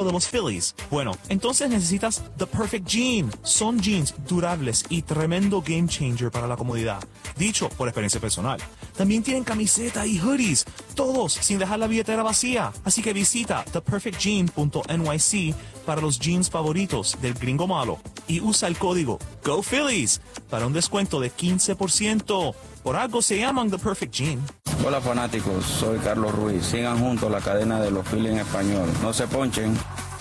de los Phillies? Bueno, entonces necesitas The Perfect Jean. Son jeans durables y tremendo game changer para la comodidad. Dicho por experiencia personal. También tienen camiseta y hoodies, todos sin dejar la billetera vacía. Así que visita theperfectjean.nyc para los jeans favoritos del gringo malo y usa el código GoPhillies para un descuento de 15%. Por algo se llaman The Perfect Jean. Hola fanáticos, soy Carlos Ruiz. Sigan juntos la cadena de los Phillies en español. No se ponchen.